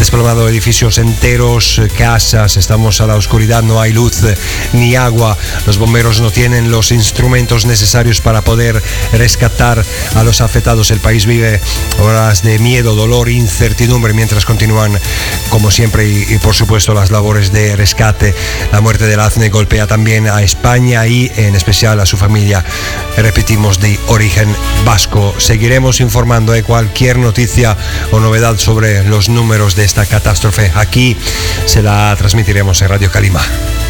desplomado edificios enteros, casas, estamos a la oscuridad, no hay luz ni agua, los bomberos no tienen los instrumentos necesarios para poder rescatar a los afectados. El país vive horas de miedo, dolor, incertidumbre mientras continúan, como siempre, y por supuesto las labores de rescate. La muerte de Dafne golpea también a España y en especial a su familia, repetimos, de origen vasco. Seguiremos informando de cualquier noticia o novedad sobre los números de esta catástrofe. Aquí se la transmitiremos en Radio Calima.